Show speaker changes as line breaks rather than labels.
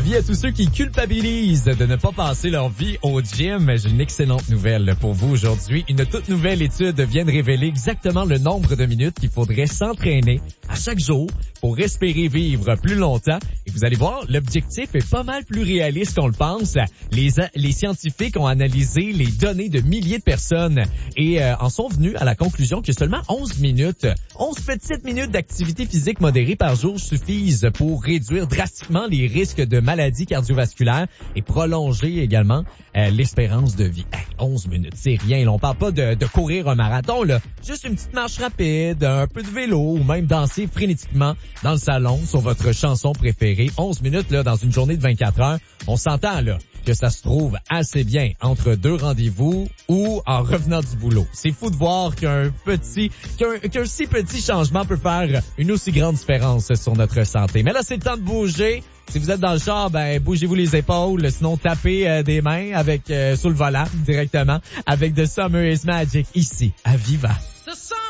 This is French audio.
Avis à tous ceux qui culpabilisent de ne pas passer leur vie au gym. J'ai une excellente nouvelle pour vous aujourd'hui. Une toute nouvelle étude vient de révéler exactement le nombre de minutes qu'il faudrait s'entraîner à chaque jour pour espérer vivre plus longtemps. Et vous allez voir, l'objectif est pas mal plus réaliste qu'on le pense. Les scientifiques ont analysé les données de milliers de personnes et en sont venus à la conclusion que seulement 11 petites minutes d'activité physique modérée par jour suffisent pour réduire drastiquement les risques de maladies cardiovasculaires et prolonger également l'espérance de vie. 11 minutes, c'est rien. Là, on parle pas de courir un marathon, là. Juste une petite marche rapide, un peu de vélo ou même danser frénétiquement dans le salon sur votre chanson préférée. 11 minutes là dans une journée de 24 heures. On s'entend là que ça se trouve assez bien entre deux rendez-vous ou en revenant du boulot. C'est fou de voir qu'un si petit changement peut faire une aussi grande différence sur notre santé. Mais là, c'est le temps de bouger. Si vous êtes dans le char, bougez-vous les épaules, sinon tapez des mains avec sous le volant directement avec The Summer is Magic ici à Viva.